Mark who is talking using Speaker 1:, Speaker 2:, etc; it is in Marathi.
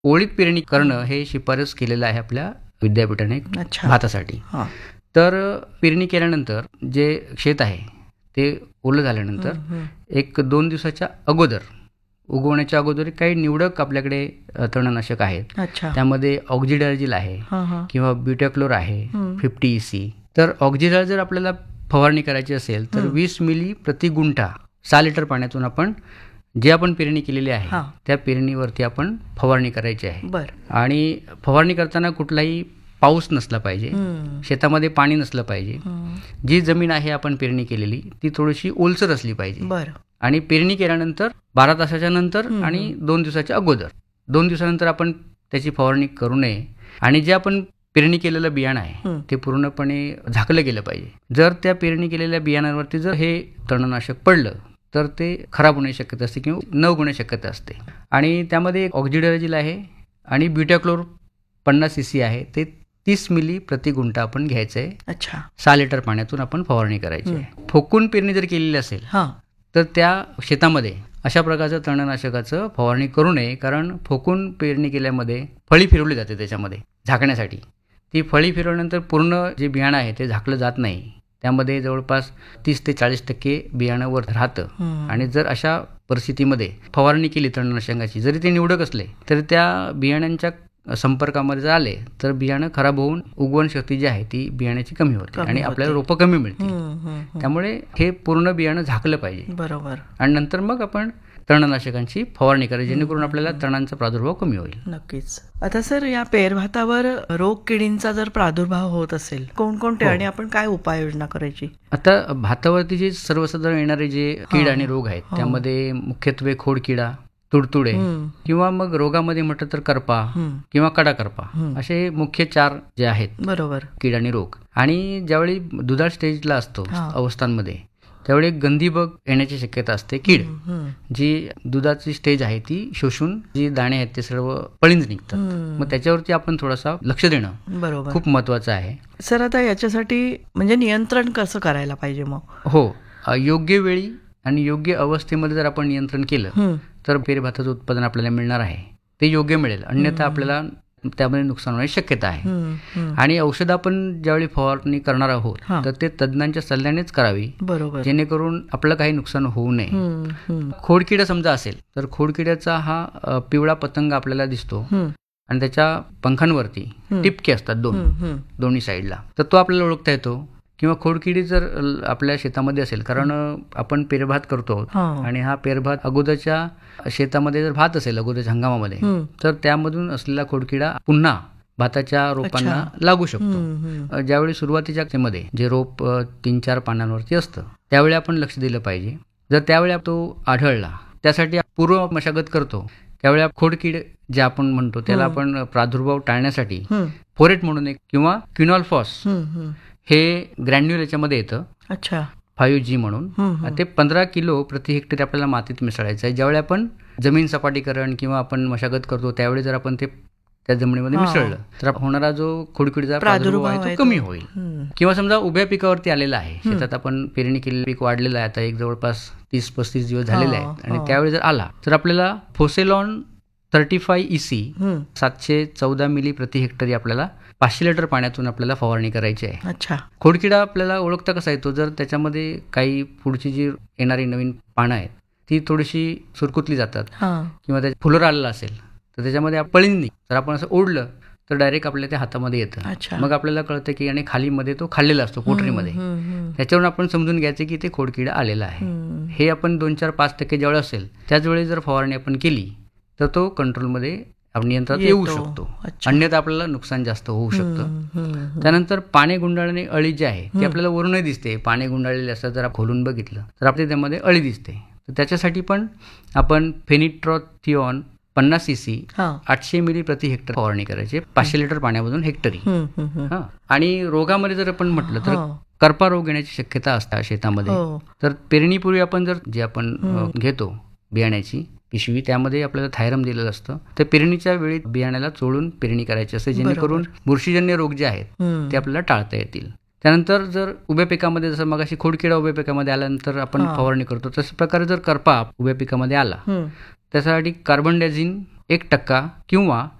Speaker 1: ओळीत पेरणी करणं हे शिफारस केलेलं आहे आपल्या विद्यापीठाने
Speaker 2: अच्छा.
Speaker 1: भातासाठी.
Speaker 2: हां.
Speaker 1: तर पेरणी केल्यानंतर जे शेत आहे ते ओलं झाल्यानंतर
Speaker 2: हं.
Speaker 1: 1-2 दिवसाच्या अगोदर, उगवण्याच्या अगोदर काही निवडक आपल्याकडे तणनाशक आहेत.
Speaker 2: अच्छा.
Speaker 1: त्यामध्ये ऑक्झिडायझिल आहे
Speaker 2: हां.
Speaker 1: किंवा ब्युटाक्लोर आहे,
Speaker 2: हं.
Speaker 1: 50 EC. तर ऑक्झिडायझिल जर आपल्याला फवारणी करायची असेल तर 20 मिली प्रति गुंठा 6 लिटर पाण्यातून आपण जे आपण पेरणी केलेली आहे
Speaker 2: हां.
Speaker 1: त्या पेरणीवरती आपण फवारणी करायची आहे.
Speaker 2: बरं.
Speaker 1: आणि फवारणी करताना कुठलाही पाऊस नसला पाहिजे,
Speaker 2: हं.
Speaker 1: शेतामध्ये पाणी नसलं पाहिजे.
Speaker 2: हं.
Speaker 1: जी जमीन आहे आपण पेरणी केलेली ती थोडीशी ओलसर असली पाहिजे.
Speaker 2: बरं.
Speaker 1: आणि पेरणी केल्यानंतर 12 तासाच्या नंतर
Speaker 2: हं.
Speaker 1: आणि 2 दिवसाच्या अगोदर, 2 दिवसानंतर आपण त्याची फवारणी करू नये. आणि जे आपण पेरणी केलेलं बियाणं आहे
Speaker 2: हं.
Speaker 1: ते पूर्णपणे झाकलं गेलं पाहिजे. जर त्या पेरणी केलेल्या बियाणांवरती जर हे तणनाशक पडलं तर ते खराब होण्याची शक्यता असते किंवा न होण्याची शक्यता असते. आणि त्यामध्ये ऑक्झिडायझिल आहे आणि ब्युटाक्लोर 50 EC आहे, ते 30 मिली प्रति गुंठा आपण घ्यायचं आहे.
Speaker 2: अच्छा.
Speaker 1: 6 लिटर पाण्यातून आपण फवारणी करायची आहे. ठोकून पेरणी जर केलेली असेल
Speaker 2: हां.
Speaker 1: तर त्या शेतामध्ये अशा प्रकारचं तणनाशकाचं फवारणी करू नये, कारण ठोकून पेरणी केल्यामध्ये फळी फिरवली जाते त्याच्यामध्ये झाकण्यासाठी. ती फळी फिरवल्यानंतर पूर्ण जे बियाणं आहे ते झाकलं जात नाही. त्यामध्ये जवळपास 30 ते 40% बियाणं वर राहतं.
Speaker 2: हं.
Speaker 1: आणि जर अशा परिस्थितीमध्ये फवारणी केली तणनाशकाची, जरी ते निवडक असले तरी त्या बियाण्यांच्या संपर्कामध्ये जर आले तर बियाणं खराब होऊन उगवण शक्ती जी आहे ती बियाण्याची कमी होते आणि आपल्याला रोपं कमी मिळतील. त्यामुळे हे पूर्ण बियाणं झाकलं पाहिजे.
Speaker 2: बरोबर.
Speaker 1: आणि नंतर मग आपण तणनाशकांची फवारणी करायची, जेणेकरून आपल्याला तणांचा प्रादुर्भाव कमी होईल.
Speaker 2: नक्कीच. आता सर, या पेरभातावर रोग किडींचा जर प्रादुर्भाव होत असेल कोणकोणते आणि आपण काय उपाययोजना करायची?
Speaker 1: आता भातावरती जे सर्वसाधारण येणारे जे कीड आणि रोग आहेत त्यामध्ये मुख्यत्वे खोडकिडा, तुडतुडे किंवा मग रोगामध्ये म्हटलं तर करपा किंवा कडाकरपा, असे मुख्य 4 जे आहेत
Speaker 2: बरोबर
Speaker 1: कीड आणि रोग. आणि ज्यावेळी दुधाळ स्टेजला असतो अवस्थांमध्ये त्यावेळी गंधीबग येण्याची शक्यता असते. कीड जी दुधाची स्टेज आहे ती शोषून जी दाणे आहेत ते सर्व पळींज निघतात. मग त्याच्यावरती आपण थोडासा लक्ष देणं
Speaker 2: बरोबर
Speaker 1: खूप महत्वाचं आहे.
Speaker 2: सर, आता याच्यासाठी म्हणजे नियंत्रण कसं करायला पाहिजे मग?
Speaker 1: हो, योग्य वेळी आणि योग्य अवस्थेमध्ये जर आपण नियंत्रण केलं तर पेरभाताचं उत्पादन आपल्याला मिळणार आहे, ते योग्य मिळेल. अन्यथा आपल्याला त्यामध्ये नुकसान होण्याची शक्यता आहे. आणि औषध आपण ज्यावेळी फवारणी करणार आहोत तर ते तज्ञांच्या सल्ल्यानेच करावी,
Speaker 2: बरोबर,
Speaker 1: जेणेकरून आपलं काही नुकसान होऊ नये. खोडकिडा समजा असेल तर खोडकिड्याचा हा पिवळा पतंग आपल्याला दिसतो आणि त्याच्या पंखांवरती टिपके असतात दोन्ही साईडला, तर तो आपल्याला ओळखता येतो. किंवा खोडकिडी जर आपल्या शेतामध्ये असेल, कारण आपण पेरभात करतो आणि हा पेरभात अगोदरच्या शेतामध्ये जर भात असेल अगोदरच्या हंगामामध्ये तर त्यामधून असलेला खोडकिडा पुन्हा भाताच्या रोपांना लागू शकतो. ज्यावेळी सुरुवातीच्या मध्ये जे रोप 3-4 पानांवरती असतं त्यावेळी आपण लक्ष दिलं पाहिजे. जर त्यावेळी तो आढळला, त्यासाठी पूर्व मशागत करतो त्यावेळी खोडकीड जे आपण म्हणतो त्याला आपण प्रादुर्भाव टाळण्यासाठी फोरेट म्हणून एक किंवा क्विनॉल्फॉस हे ग्रॅन्युल याच्यामध्ये येतं.
Speaker 2: अच्छा.
Speaker 1: 5G म्हणून ते 15 किलो प्रति हेक्टर आपल्याला मातीत मिसळायचं आहे. ज्यावेळी आपण जमीन सपाटीकरण किंवा आपण मशागत करतो त्यावेळी जर आपण ते त्या जमिनीमध्ये मिसळलं तर होणारा जो खोडकिडीचा प्रादुर्भाव आहे तो कमी होईल. किंवा समजा उभ्या पिकावरती आलेला आहे, शेतात आपण पेरणी केलेलं पीक वाढलेलं आहे, आता एक जवळपास 30-35 दिवस झालेले आहेत आणि त्यावेळी जर आला तर आपल्याला फोसेलॉन 35 EC 714 मिली प्रति हेक्टरी आपल्याला 500 लिटर पाण्यातून आपल्याला फवारणी करायची आहे.
Speaker 2: अच्छा.
Speaker 1: खोडकिडा आपल्याला ओळखता कसा येतो, जर त्याच्यामध्ये काही पुढची जी येणारी नवीन पानं आहेत ती थोडीशी सुरकुतली जातात किंवा त्या फुलर आलेला असेल तर त्याच्यामध्ये पळींनी जर आपण असं ओढलं तर डायरेक्ट आपल्या त्या हातामध्ये येतं. मग आपल्याला कळतं की आणि खालीमध्ये तो खाल्लेला असतो पोटरीमध्ये, त्याच्यावरून आपण समजून घ्यायचं की ते खोडकिडा आलेला आहे. हे आपण 2-4-5% ज्यावेळी असेल त्याच वेळी जर फवारणी आपण केली तर तो कंट्रोलमध्ये नियंत्रणात येऊ शकतो, अन्यथा आपल्याला नुकसान जास्त होऊ शकतं. त्यानंतर पाने गुंडाळणे अळी जी आहे ती आपल्याला वरूनही दिसते. पाने गुंडाळलेले असतात, जर खोलून बघितलं तर आपल्या त्यामध्ये अळी दिसते. तर त्याच्यासाठी पण आपण फेनिट्रॉथिऑन 50 EC 800 मिली प्रति हेक्टर फवारणी करायची 500 लिटर पाण्यामधून हेक्टरी. आणि रोगामध्ये जर आपण म्हटलं तर करपा रोग येण्याची शक्यता असते शेतामध्ये. तर पेरणीपूर्वी आपण जर जे आपण घेतो बियाण्याची पिशवी त्यामध्ये आपल्याला थायरम दिलेलं असतं, तर पेरणीच्या वेळी बियाण्याला चोळून पेरणी करायची असते, जेणेकरून बुरशीजन्य रोग जे आहेत ते आपल्याला टाळता येतील. त्यानंतर जर उभ्या पिकामध्ये जसं मग अशी खोडकिडा उभ्या पिकामध्ये आल्यानंतर आपण फवारणी करतो, तशा प्रकारे जर करपा उभ्या पिकामध्ये आला त्यासाठी कार्बनडायझिन 1% किंवा